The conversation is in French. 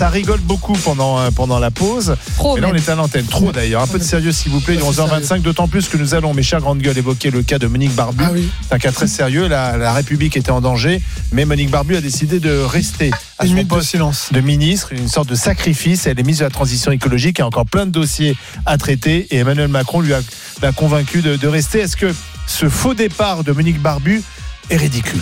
Ça rigole beaucoup pendant la pause. Trop, mais là, on même. est à l'antenne. Trop d'ailleurs. Un peu de sérieux, s'il vous plaît. Il est 11h25. D'autant plus que nous allons, mes chers grandes gueules, évoquer le cas de Monique Barbu. Ah oui. C'est un cas très sérieux. La République était en danger. Mais Monique Barbu a décidé de rester à Une son minute de poste silence. de ministre. Une sorte de sacrifice. Elle est mise de la transition écologique. Il y a encore plein de dossiers à traiter. Et Emmanuel Macron l'a convaincu de rester. Est-ce que ce faux départ de Monique Barbu est ridicule ?